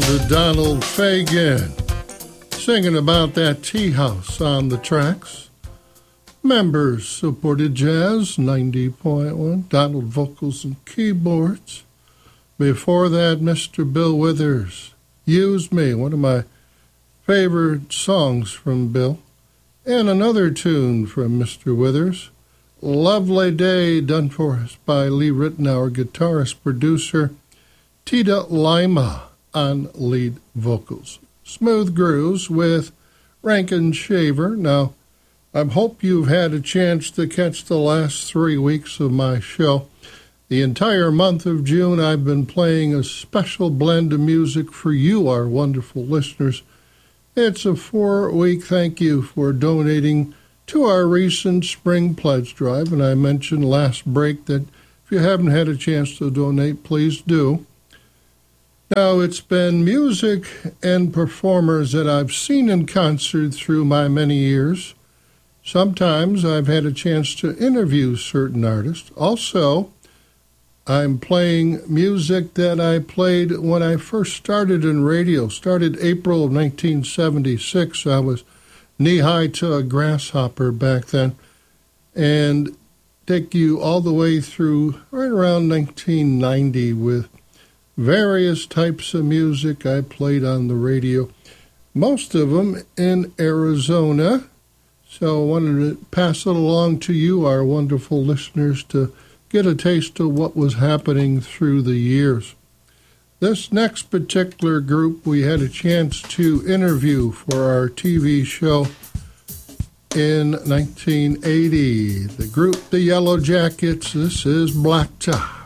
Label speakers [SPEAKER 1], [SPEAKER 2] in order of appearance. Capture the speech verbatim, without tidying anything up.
[SPEAKER 1] down to Donald Fagen, singing about that tea house on the tracks. Members supported jazz, ninety point one, Donald vocals and keyboards. Before that, Mister Bill Withers, Use Me, one of my favorite songs from Bill. And another tune from Mister Withers, Lovely Day, done for us by Lee Ritenour, guitarist, producer, Tita Lima on lead vocals. Smooth Grooves with Rankin Shaver. Now, I hope you've had a chance to catch the last three weeks of my show. The entire month of June, I've been playing a special blend of music for you, our wonderful listeners. It's a four-week thank you for donating to our recent spring pledge drive, and I mentioned last break that if you haven't had a chance to donate, please do. Now, it's been music and performers that I've seen in concert through my many years. Sometimes I've had a chance to interview certain artists. Also, I'm playing music that I played when I first started in radio. Started April of nineteen seventy-six. I was knee-high to a grasshopper back then. And take you all the way through right around nineteen ninety with various types of music I played on the radio. Most of them in Arizona. So I wanted to pass it along to you, our wonderful listeners, to get a taste of what was happening through the years. This next particular group we had a chance to interview for our T V show in nineteen eighty. The group The Yellow Jackets, this is Black Tie.